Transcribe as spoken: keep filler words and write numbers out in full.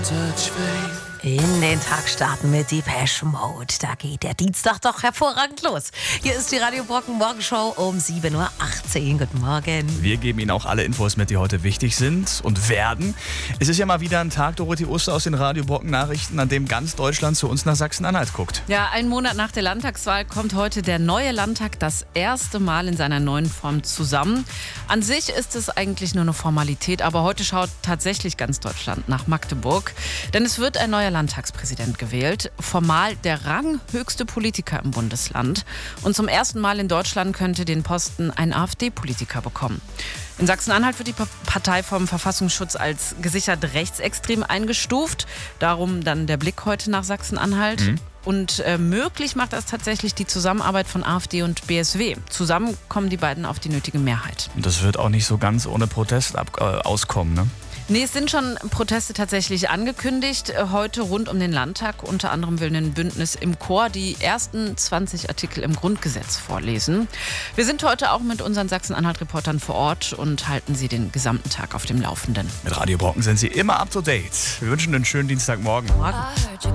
In den Tag starten mit Depeche Mode. Da geht der Dienstag doch hervorragend los. Hier ist die Radio Brocken Morgenshow um sieben Uhr achtzehn. Guten Morgen. Wir geben Ihnen auch alle Infos mit, die heute wichtig sind und werden. Es ist ja mal wieder ein Tag, Dorothee Oster aus den Radio Brocken Nachrichten, an dem ganz Deutschland zu uns nach Sachsen-Anhalt guckt. Ja, einen Monat nach der Landtagswahl kommt heute der neue Landtag das erste Mal in seiner neuen Form zusammen. An sich ist es eigentlich nur eine Formalität, aber heute schaut tatsächlich ganz Deutschland nach Magdeburg. Denn es wird ein neuer Landtagspräsident gewählt. Formal der ranghöchste Politiker im Bundesland. Und zum ersten Mal in Deutschland könnte den Posten ein AfD-Politiker bekommen. In Sachsen-Anhalt wird die Partei vom Verfassungsschutz als gesichert rechtsextrem eingestuft. Darum dann der Blick heute nach Sachsen-Anhalt. Mhm. Und äh, möglich macht das tatsächlich die Zusammenarbeit von AfD und B S W. Zusammen kommen die beiden auf die nötige Mehrheit. Und das wird auch nicht so ganz ohne Protest ab, äh, auskommen, ne? Nee, es sind schon Proteste tatsächlich angekündigt. Heute rund um den Landtag. Unter anderem will ein Bündnis im Chor die ersten zwanzig Artikel im Grundgesetz vorlesen. Wir sind heute auch mit unseren Sachsen-Anhalt-Reportern vor Ort und halten Sie den gesamten Tag auf dem Laufenden. Mit Radio Brocken sind Sie immer up to date. Wir wünschen einen schönen Dienstagmorgen. Morgen.